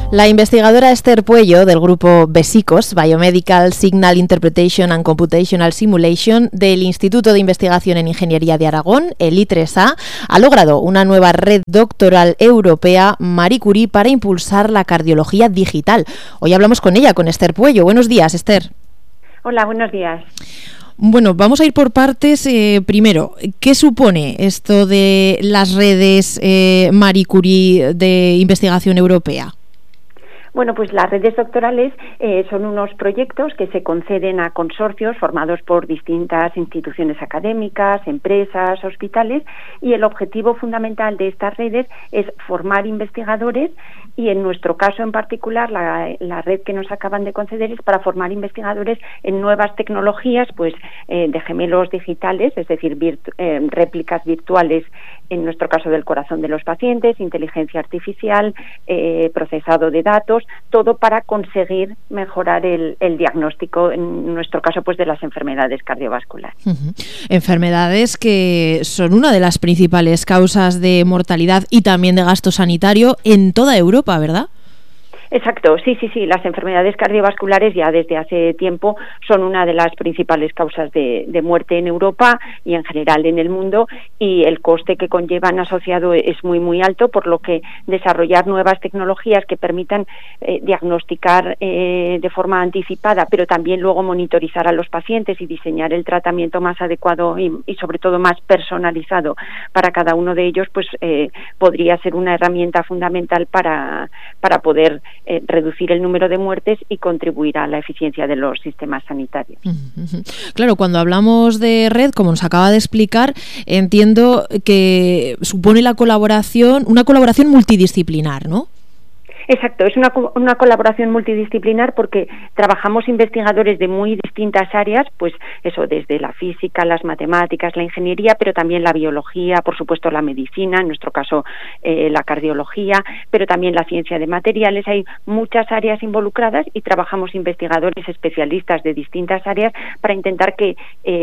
La investigadora Esther Puello, del grupo BESICOS, Biomedical Signal Interpretation and Computational Simulation, del Instituto de Investigación en Ingeniería de Aragón, el I3A, ha logrado una nueva red doctoral europea, Marie Curie, para impulsar la cardiología digital. Hoy hablamos con ella, con Esther Puello. Buenos días, Esther. Hola, buenos días. Bueno, vamos a ir por partes. Primero, ¿qué supone esto de las redes Marie Curie de investigación europea? Bueno, pues las redes doctorales son unos proyectos que se conceden a consorcios formados por distintas instituciones académicas, empresas, hospitales, y el objetivo fundamental de estas redes es formar investigadores, y en nuestro caso en particular la red que nos acaban de conceder es para formar investigadores en nuevas tecnologías, pues de gemelos digitales, es decir, réplicas virtuales, en nuestro caso del corazón de los pacientes, inteligencia artificial, procesado de datos, todo para conseguir mejorar el diagnóstico, en nuestro caso, pues de las enfermedades cardiovasculares. Enfermedades que son una de las principales causas de mortalidad y también de gasto sanitario en toda Europa, ¿verdad? Exacto, sí. Las enfermedades cardiovasculares ya desde hace tiempo son una de las principales causas de muerte en Europa y en general en el mundo, y el coste que conllevan asociado es muy alto, por lo que desarrollar nuevas tecnologías que permitan diagnosticar de forma anticipada, pero también luego monitorizar a los pacientes y diseñar el tratamiento más adecuado y sobre todo más personalizado para cada uno de ellos, pues podría ser una herramienta fundamental para poder reducir el número de muertes y contribuir a la eficiencia de los sistemas sanitarios. Claro, cuando hablamos de red, como nos acaba de explicar, entiendo que supone una colaboración multidisciplinar, ¿no? Exacto, es una colaboración multidisciplinar porque trabajamos investigadores de muy distintas áreas, pues eso, desde la física, las matemáticas, la ingeniería, pero también la biología, por supuesto la medicina, en nuestro caso la cardiología, pero también la ciencia de materiales. Hay muchas áreas involucradas y trabajamos investigadores especialistas de distintas áreas para intentar que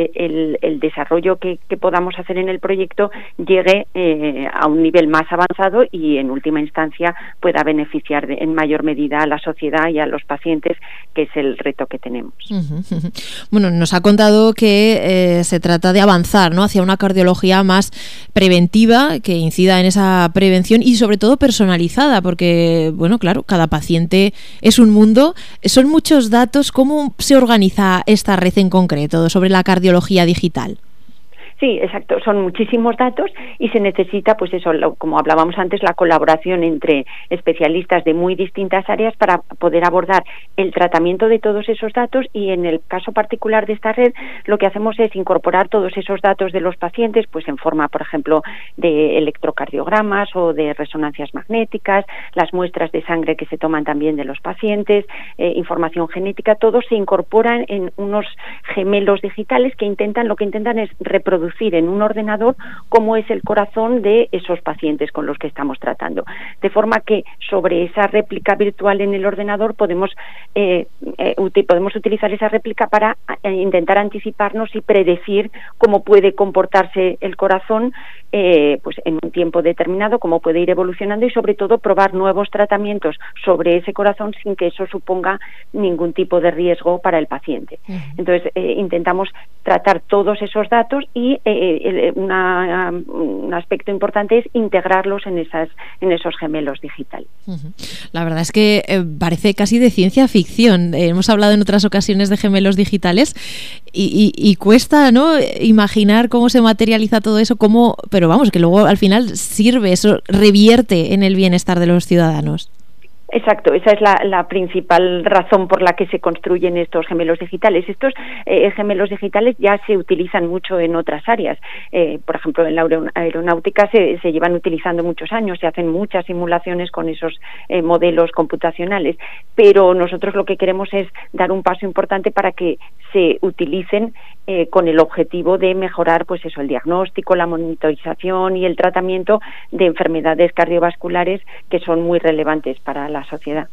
el desarrollo que podamos hacer en el proyecto llegue a un nivel más avanzado y en última instancia pueda beneficiar en mayor medida a la sociedad y a los pacientes, que es el reto que tenemos. Bueno, nos ha contado que se trata de avanzar, ¿no?, hacia una cardiología más preventiva, que incida en esa prevención y sobre todo personalizada, porque, bueno, claro, cada paciente es un mundo. Son muchos datos. ¿Cómo se organiza esta red en concreto sobre la cardiología digital? Sí, exacto. Son muchísimos datos y se necesita, pues eso, como hablábamos antes, la colaboración entre especialistas de muy distintas áreas para poder abordar el tratamiento de todos esos datos. Y en el caso particular de esta red, lo que hacemos es incorporar todos esos datos de los pacientes, pues en forma, por ejemplo, de electrocardiogramas o de resonancias magnéticas, las muestras de sangre que se toman también de los pacientes, información genética. Todo se incorpora en unos gemelos digitales que lo que intentan es reproducir en un ordenador cómo es el corazón de esos pacientes con los que estamos tratando, de forma que sobre esa réplica virtual en el ordenador podemos utilizar esa réplica para intentar anticiparnos y predecir cómo puede comportarse el corazón pues en un tiempo determinado, cómo puede ir evolucionando, y sobre todo probar nuevos tratamientos sobre ese corazón sin que eso suponga ningún tipo de riesgo para el paciente. Entonces intentamos tratar todos esos datos y un aspecto importante es integrarlos en esos gemelos digitales. La verdad es que parece casi de ciencia ficción. Hemos hablado en otras ocasiones de gemelos digitales y cuesta, ¿no?, imaginar cómo se materializa todo eso, pero vamos, que luego al final sirve, eso revierte en el bienestar de los ciudadanos. Exacto, esa es la principal razón por la que se construyen estos gemelos digitales. Estos gemelos digitales ya se utilizan mucho en otras áreas. Por ejemplo, en la aeronáutica se llevan utilizando muchos años, se hacen muchas simulaciones con esos modelos computacionales, pero nosotros lo que queremos es dar un paso importante para que se utilicen con el objetivo de mejorar, pues eso, el diagnóstico, la monitorización y el tratamiento de enfermedades cardiovasculares que son muy relevantes para la sociedad.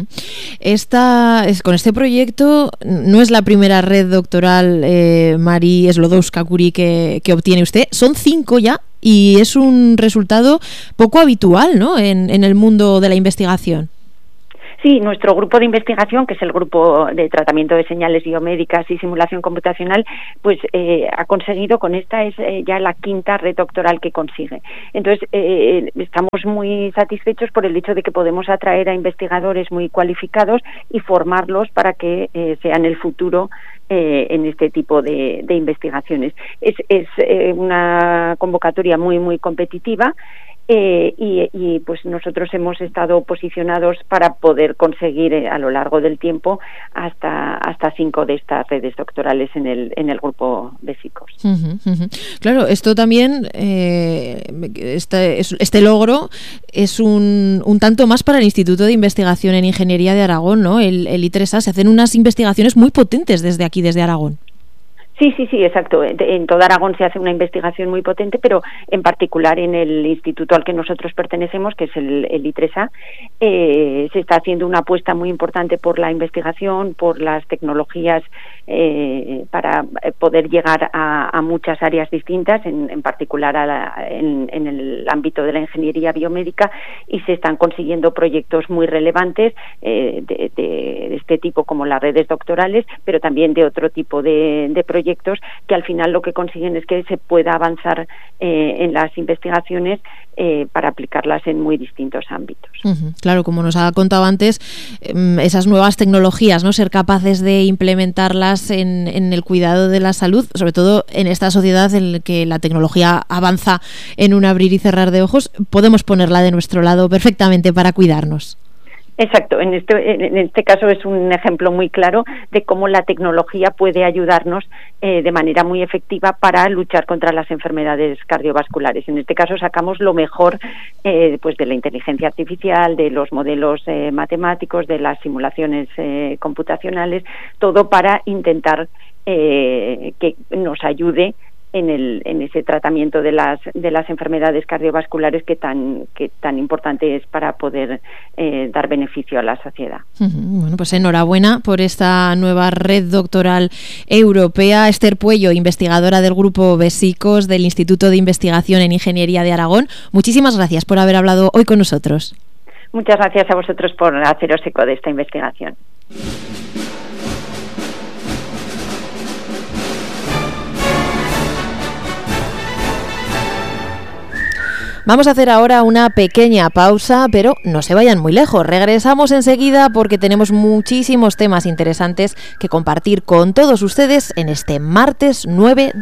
Con este proyecto no es la primera red doctoral Marie Sklodowska-Curie que obtiene usted, son 5 ya, y es un resultado poco habitual, ¿no?, en el mundo de la investigación. Sí, nuestro grupo de investigación, que es el grupo de tratamiento de señales biomédicas y simulación computacional, pues ha conseguido, con esta es ya la quinta red doctoral que consigue. Entonces, estamos muy satisfechos por el hecho de que podemos atraer a investigadores muy cualificados y formarlos para que sean el futuro en este tipo de investigaciones. Es una convocatoria muy competitiva. Y pues nosotros hemos estado posicionados para poder conseguir a lo largo del tiempo hasta 5 de estas redes doctorales en el grupo Besicos. Claro, esto también, este logro es un tanto más para el Instituto de Investigación en Ingeniería de Aragón, ¿no? El I3A, se hacen unas investigaciones muy potentes desde aquí, desde Aragón. Sí, exacto. En toda Aragón se hace una investigación muy potente, pero en particular en el instituto al que nosotros pertenecemos, que es el I3A, se está haciendo una apuesta muy importante por la investigación, por las tecnologías para poder llegar a muchas áreas distintas, en particular en el ámbito de la ingeniería biomédica, y se están consiguiendo proyectos muy relevantes de este tipo, como las redes doctorales, pero también de otro tipo de proyectos que al final lo que consiguen es que se pueda avanzar en las investigaciones para aplicarlas en muy distintos ámbitos. Claro, como nos ha contado antes, esas nuevas tecnologías, ¿no? Ser capaces de implementarlas en el cuidado de la salud, sobre todo en esta sociedad en la que la tecnología avanza en un abrir y cerrar de ojos, podemos ponerla de nuestro lado perfectamente para cuidarnos. Exacto, en este caso es un ejemplo muy claro de cómo la tecnología puede ayudarnos de manera muy efectiva para luchar contra las enfermedades cardiovasculares. En este caso sacamos lo mejor pues de la inteligencia artificial, de los modelos matemáticos, de las simulaciones computacionales, todo para intentar que nos ayude en ese tratamiento de las enfermedades cardiovasculares que tan importante es para poder dar beneficio a la sociedad. Bueno, pues enhorabuena por esta nueva red doctoral europea. Esther Puello, investigadora del grupo Besicos del Instituto de Investigación en Ingeniería de Aragón, muchísimas gracias por haber hablado hoy con nosotros. Muchas gracias a vosotros por haceros eco de esta investigación. Vamos a hacer ahora una pequeña pausa, pero no se vayan muy lejos. Regresamos enseguida porque tenemos muchísimos temas interesantes que compartir con todos ustedes en este martes 9 de